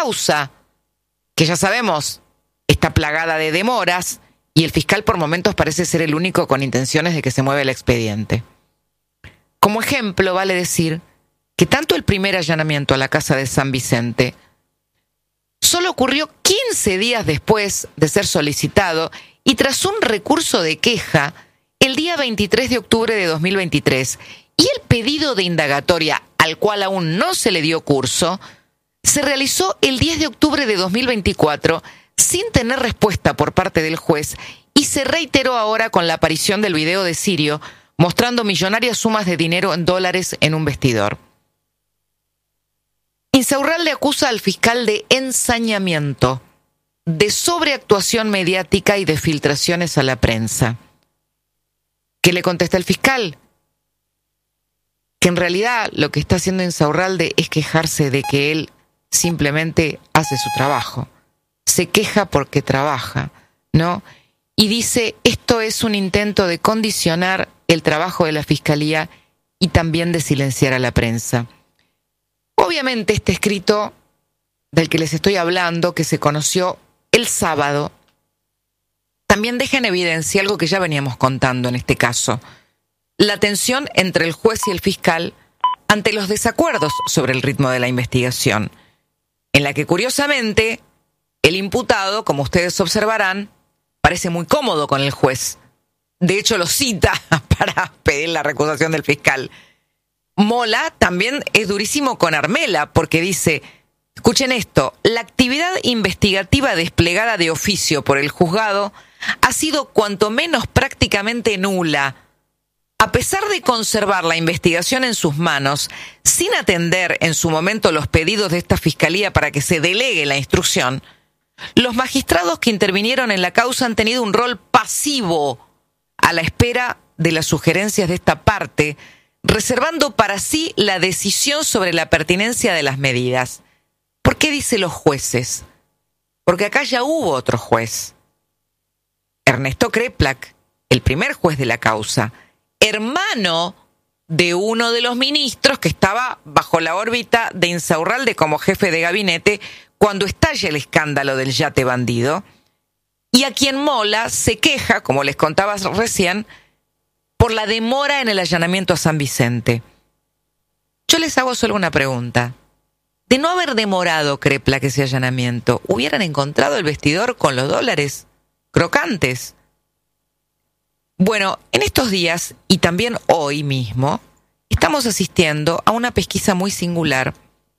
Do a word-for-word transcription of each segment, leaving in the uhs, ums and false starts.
causa, que ya sabemos, está plagada de demoras, y el fiscal por momentos parece ser el único con intenciones de que se mueva el expediente. Como ejemplo, vale decir que tanto el primer allanamiento a la casa de San Vicente solo ocurrió quince días después de ser solicitado y tras un recurso de queja el día veintitrés de octubre de dos mil veintitrés, y el pedido de indagatoria, al cual aún no se le dio curso, se realizó el diez de octubre de dos mil veinticuatro sin tener respuesta por parte del juez, y se reiteró ahora con la aparición del video de Sirio mostrando millonarias sumas de dinero en dólares en un vestidor. Insaurralde acusa al fiscal de ensañamiento, de sobreactuación mediática y de filtraciones a la prensa. ¿Qué le contesta el fiscal? Que en realidad lo que está haciendo Insaurralde es quejarse de que él simplemente hace su trabajo. Se queja porque trabaja, ¿no? Y dice, esto es un intento de condicionar el trabajo de la Fiscalía y también de silenciar a la prensa. Obviamente este escrito del que les estoy hablando, que se conoció el sábado, también deja en evidencia algo que ya veníamos contando en este caso: la tensión entre el juez y el fiscal ante los desacuerdos sobre el ritmo de la investigación, en la que curiosamente el imputado, como ustedes observarán, parece muy cómodo con el juez. De hecho, lo cita para pedir la recusación del fiscal. Mola también es durísimo con Armela, porque dice, escuchen esto, la actividad investigativa desplegada de oficio por el juzgado ha sido cuanto menos prácticamente nula. A pesar de conservar la investigación en sus manos, sin atender en su momento los pedidos de esta fiscalía para que se delegue la instrucción, los magistrados que intervinieron en la causa han tenido un rol pasivo a la espera de las sugerencias de esta parte, reservando para sí la decisión sobre la pertinencia de las medidas. ¿Por qué dice los jueces? Porque acá ya hubo otro juez. Ernesto Kreplak, el primer juez de la causa, hermano de uno de los ministros que estaba bajo la órbita de Insaurralde como jefe de gabinete cuando estalla el escándalo del yate bandido, y a quien Mola se queja, como les contaba recién, por la demora en el allanamiento a San Vicente. Yo les hago solo una pregunta. De no haber demorado Kreplak ese allanamiento, ¿hubieran encontrado el vestidor con los dólares crocantes? Bueno, en estos días, y también hoy mismo, estamos asistiendo a una pesquisa muy singular.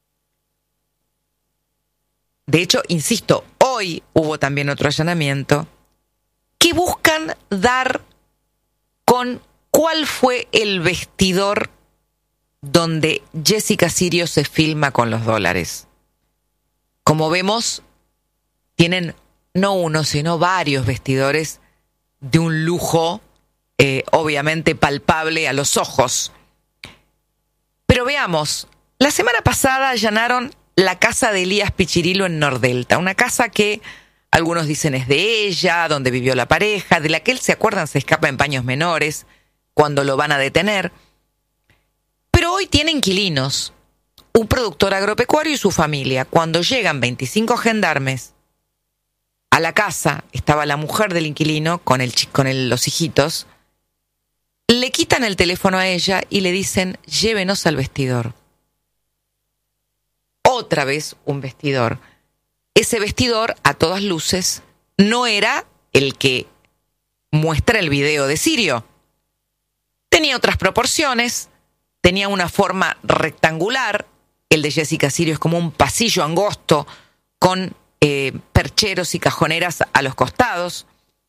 De hecho, insisto, hoy hubo también otro allanamiento, que buscan dar con cuál fue el vestidor donde Jessica Sirio se filma con los dólares. Como vemos, tienen no uno, sino varios vestidores de un lujo, eh, obviamente palpable a los ojos. Pero veamos, la semana pasada allanaron la casa de Elías Pichirilo en Nordelta, una casa que algunos dicen es de ella, donde vivió la pareja, de la que él, se acuerdan, se escapa en paños menores cuando lo van a detener. Pero hoy tiene inquilinos, un productor agropecuario y su familia. Cuando llegan veinticinco gendarmes a la casa, estaba la mujer del inquilino con, el, con el, los hijitos, le quitan el teléfono a ella y le dicen, llévenos al vestidor. Otra vez un vestidor. Ese vestidor, a todas luces, no era el que muestra el video de Sirio. Tenía otras proporciones, tenía una forma rectangular. El de Jessica Sirio es como un pasillo angosto con eh, percheros y cajoneras a los costados.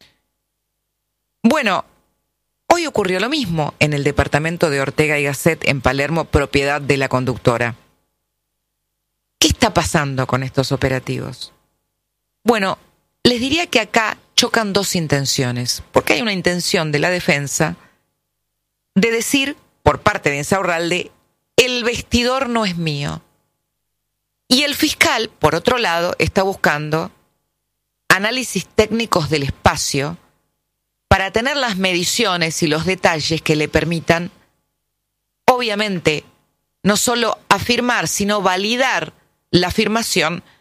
Bueno, hoy ocurrió lo mismo en el departamento de Ortega y Gasset en Palermo, propiedad de la conductora. ¿Qué está pasando con estos operativos? Bueno, les diría que acá chocan dos intenciones, porque hay una intención de la defensa de decir, por parte de Insaurralde, el vestidor no es mío. Y el fiscal, por otro lado, está buscando análisis técnicos del espacio para tener las mediciones y los detalles que le permitan, obviamente, no solo afirmar, sino validar la afirmación